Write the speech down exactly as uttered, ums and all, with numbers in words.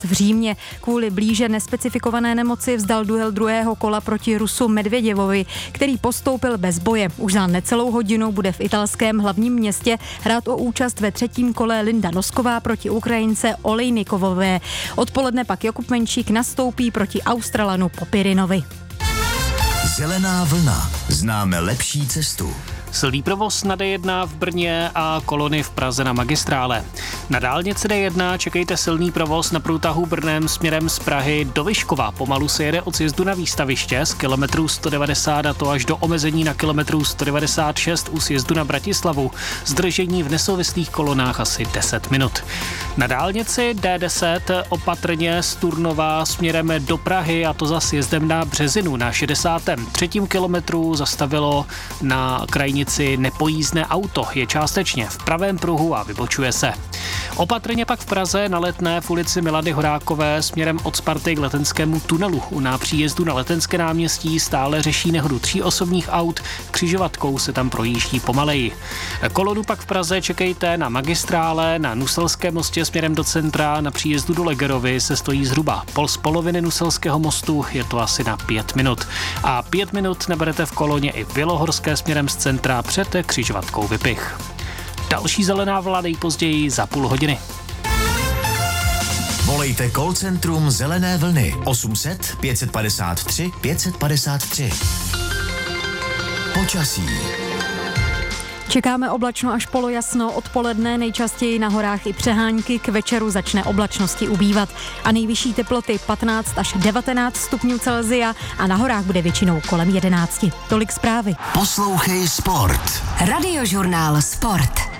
v Římě. Kvůli blíže nespecifikované nemoci vzdal duel druhého kola proti Rusu Medvěděvovi, který postoupil bez boje. Už za necelou hodinu bude v italském hlavním městě hrát o účast ve třetím kole Linda Nosková proti Ukrajince Olejnikové. Odpoledne pak Jakub Menšík nastoupí proti Australanu Popirinovi. Zelená vlna. Známe lepší cestu. Silný provoz na D jedna v Brně a kolony v Praze na magistrále. Na dálnici D jedna čekejte silný provoz na průtahu Brnem směrem z Prahy do Vyškova. Pomalu se jede od sjezdu na výstaviště z kilometru sto devadesát a to až do omezení na kilometru sto devadesát šest u sjezdu na Bratislavu. Zdržení v nesouvislých kolonách asi deset minut. Na dálnici D deset opatrně z Turnova směrem do Prahy a to za sjezdem na Březinu. Na šedesátém třetím kilometru zastavilo na krajní nepojízdné auto, je částečně v pravém pruhu a vybočuje se. Opatrně pak v Praze na Letné v ulici Milady Horákové směrem od Sparty k Letenskému tunelu. Na příjezdu na Letenské náměstí stále řeší nehodu tří osobních aut, křižovatkou se tam projíždí pomaleji. Kolonu pak v Praze čekejte na magistrále, na Nuselském mostě směrem do centra, na příjezdu do Legerovy se stojí zhruba pol z poloviny Nuselského mostu, je to asi na pět minut. A pět minut naberete v koloně i v Bělohorské směrem z centra před křižovatkou Vypich. Další zelená vlna nejpozději za půl hodiny. Volejte call centrum Zelené vlny osm set pět padesát tři pět padesát tři. Počasí. Čekáme oblačno až polojasno, odpoledne nejčastěji na horách i přehánky, k večeru začne oblačnosti ubývat a nejvyšší teploty patnáct až devatenáct stupňů Celsia a na horách bude většinou kolem jedenáct. Tolik zprávy. Poslouchej Sport. Radiožurnál Sport.